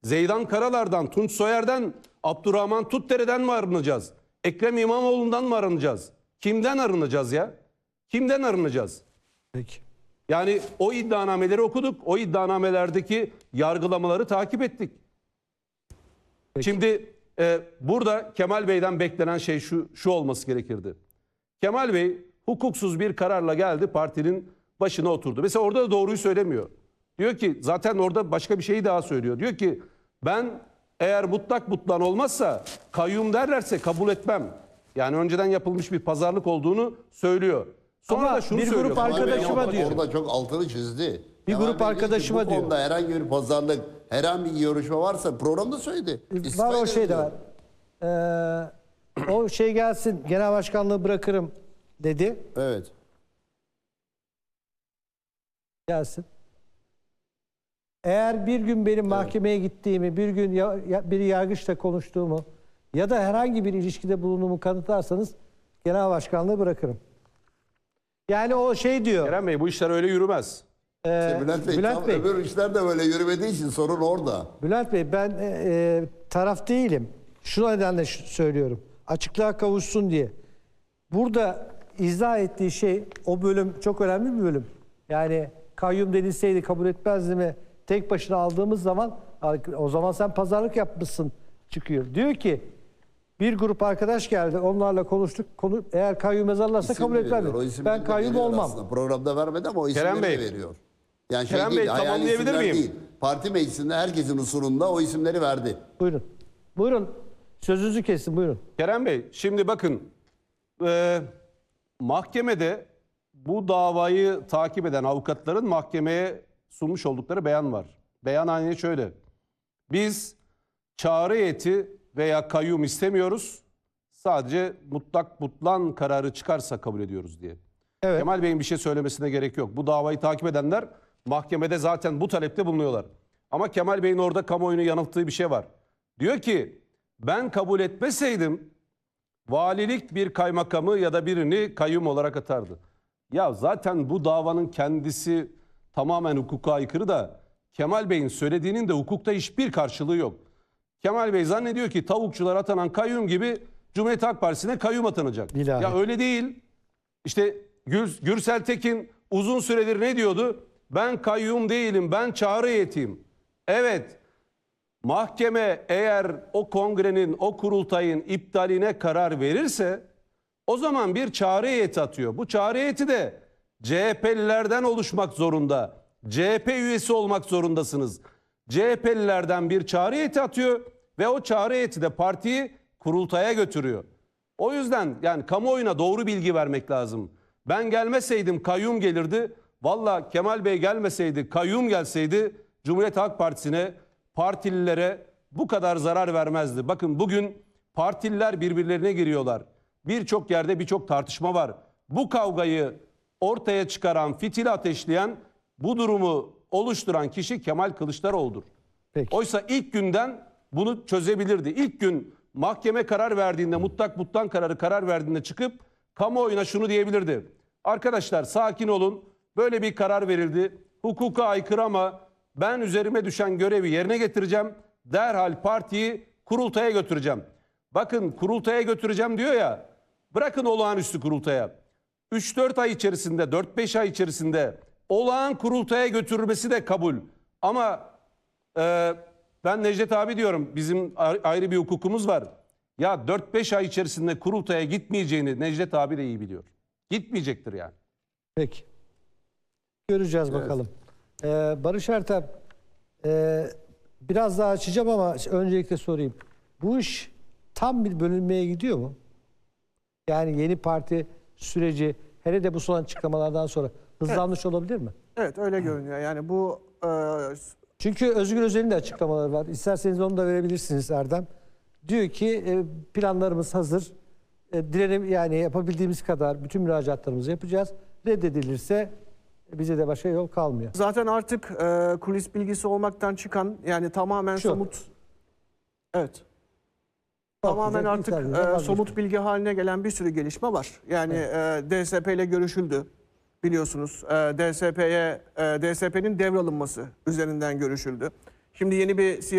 Zeydan Karalar'dan, Tunç Soyer'den, Abdurrahman Tutdere'den mi arınacağız? Ekrem İmamoğlu'ndan mı arınacağız? Kimden arınacağız ya? Kimden arınacağız? Peki. Yani o iddianameleri okuduk. O iddianamelerdeki yargılamaları takip ettik. Peki. Şimdi burada Kemal Bey'den beklenen şey şu olması gerekirdi. Kemal Bey hukuksuz bir kararla geldi, partinin başına oturdu. Mesela orada da doğruyu söylemiyor. Diyor ki zaten orada başka bir şeyi daha söylüyor. Diyor ki ben eğer mutlak butlan olmazsa kayyum derlerse kabul etmem. Yani önceden yapılmış bir pazarlık olduğunu söylüyor. Sonra Ama da şunu bir söylüyor. grup arkadaşıma diyor. Orada çok altını çizdi. Bir Kemal grup Bey arkadaşıma dedi ki, diyor. Bu konuda herhangi bir pazarlık, herhangi bir görüşme varsa programda söyledi. Var o şey de var. O şey gelsin, genel başkanlığı bırakırım dedi. Evet. Gelsin. Eğer bir gün benim mahkemeye gittiğimi, bir gün bir yargıçla konuştuğumu ya da herhangi bir ilişkide bulunduğumu kanıtlarsanız genel başkanlığı bırakırım. Yani o şey diyor. Kerem Bey bu işler öyle yürümez. Bülent Bey, öbür işler de böyle yürümediği için sorun orada. Bülent Bey ben taraf değilim. Şu nedenle söylüyorum. Açıklığa kavuşsun diye. Burada izah ettiği şey, o bölüm çok önemli bir bölüm. Yani kayyum denilseydi kabul etmezdi mi? Tek başına aldığımız zaman o zaman sen pazarlık yapmışsın çıkıyor. Diyor ki bir grup arkadaş geldi, onlarla konuştuk. Eğer kayyum yazarlarsa kabul etmem. Ben kayyum olmam. Aslında. Programda vermedi ama o isimleri Bey. de veriyor. Yani Kerem değil, Bey, hayali tamamlayabilir isimler miyim? değil. Parti meclisinde herkesin usulünde o isimleri verdi. Buyurun. Buyurun. Sözünüzü kessin, buyurun. Kerem Bey şimdi bakın mahkemede bu davayı takip eden avukatların mahkemeye sunmuş oldukları beyan var. Beyan aynen şöyle. Biz çağrı heyeti veya kayyum istemiyoruz. Sadece mutlak butlan kararı çıkarsa kabul ediyoruz diye. Evet. Kemal Bey'in bir şey söylemesine gerek yok. Bu davayı takip edenler mahkemede zaten bu talepte bulunuyorlar. Ama Kemal Bey'in orada kamuoyunu yanılttığı bir şey var. Diyor ki ben kabul etmeseydim valilik bir kaymakamı ya da birini kayyum olarak atardı. Ya zaten bu davanın kendisi tamamen hukuka aykırı da Kemal Bey'in söylediğinin de hukukta hiçbir karşılığı yok. Kemal Bey zannediyor ki tavukçular atanan kayyum gibi Cumhuriyet Halk Partisi'ne kayyum atanacak. İlahi. Ya öyle değil. İşte Gürsel Tekin uzun süredir ne diyordu? Ben kayyum değilim, ben çağrı heyetiyim. Evet, mahkeme eğer o kongrenin, o kurultayın iptaline karar verirse o zaman bir çağrı heyeti atıyor. Bu çağrı heyeti de CHP'lilerden oluşmak zorunda. CHP üyesi olmak zorundasınız. CHP'lilerden bir çağrı heyeti atıyor ve o çağrı heyeti de partiyi kurultaya götürüyor. O yüzden yani kamuoyuna doğru bilgi vermek lazım. Ben gelmeseydim kayyum gelirdi. Valla Kemal Bey gelmeseydi, kayyum gelseydi Cumhuriyet Halk Partisi'ne, partililere bu kadar zarar vermezdi. Bakın bugün partililer birbirlerine giriyorlar. Birçok yerde birçok tartışma var. Bu kavgayı ortaya çıkaran, fitili ateşleyen, bu durumu oluşturan kişi Kemal Kılıçdaroğlu'dur. Peki. Oysa ilk günden bunu çözebilirdi. İlk gün mahkeme karar verdiğinde, mutlak butlan karar verdiğinde çıkıp kamuoyuna şunu diyebilirdi. Arkadaşlar sakin olun, böyle bir karar verildi. Hukuka aykırı ama ben üzerime düşen görevi yerine getireceğim. Derhal partiyi kurultaya götüreceğim. Bakın kurultaya götüreceğim diyor ya, bırakın olağanüstü kurultaya. 3-4 ay içerisinde, 4-5 ay içerisinde olağan kurultaya götürülmesi de kabul. Ama ben Necdet abi diyorum, bizim ayrı bir hukukumuz var. Ya 4-5 ay içerisinde kurultaya gitmeyeceğini Necdet abi de iyi biliyor. Gitmeyecektir yani. Peki. Göreceğiz bakalım. Barış Ertem, biraz daha açacağım ama öncelikle sorayım. Bu iş tam bir bölünmeye gidiyor mu? Yani yeni parti süreci hele de bu son açıklamalardan sonra hızlanmış olabilir mi? Evet öyle görünüyor. Yani bu Çünkü Özgür Özel'in de açıklamaları var. İsterseniz onu da verebilirsiniz Erdem. Diyor ki planlarımız hazır. Yani yapabildiğimiz kadar bütün müracaatlarımızı yapacağız. Reddedilirse bize de başka yol kalmıyor. zaten artık kulis bilgisi olmaktan çıkan yani tamamen Şu. somut. Evet. Tamamen artık somut bilgi haline gelen bir sürü gelişme var. Yani DSP ile görüşüldü. Biliyorsunuz DSP'nin devralınması üzerinden görüşüldü. Şimdi yeni bir